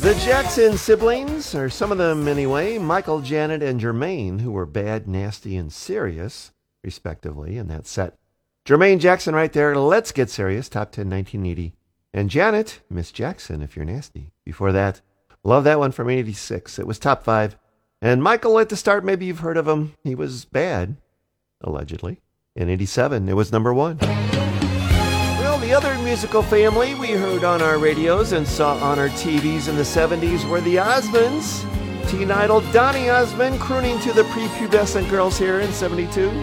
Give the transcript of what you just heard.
The Jackson siblings, or some of them anyway, Michael, Janet, and Jermaine, who were bad, nasty, and serious, respectively, in that set. Jermaine Jackson right there, Let's Get Serious, top 10, 1980. And Janet, Miss Jackson, If You're Nasty. Before that, love that one from 86. It was top 5. And Michael at the start, maybe you've heard of him. He was bad, allegedly. In 87, it was number 1. Well, the other musical family we heard on our radios and saw on our TVs in the 70s were the Osmonds. Teen idol Donny Osmond crooning to the prepubescent girls here in 72.